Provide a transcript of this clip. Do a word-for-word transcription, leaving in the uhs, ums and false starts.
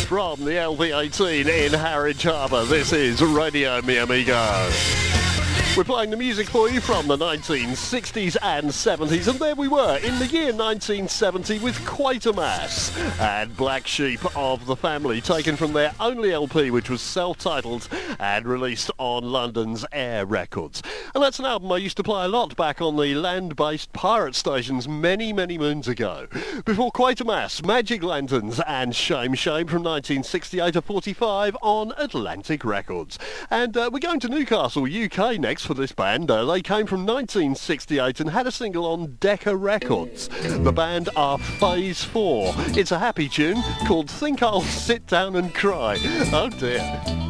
from the L V eighteen in Harwich Harbour. This is Radio Mi Amigo. We're playing the music for you from the nineteen sixties and seventies, and there we were in the year nineteen seventy with Quatermass and Black Sheep of the Family, taken from their only L P, which was self-titled and released on London's Air Records. And that's an album I used to play a lot back on the land-based pirate stations many, many moons ago. Before Quatermass, Magic Lanterns and Shame Shame from nineteen sixty-eight to forty-five on Atlantic Records. And uh, we're going to Newcastle, U K next for this band. Uh, they came from nineteen sixty-eight and had a single on Decca Records. The band are Phase four. It's a happy tune called Think I'll Sit Down and Cry. Oh dear.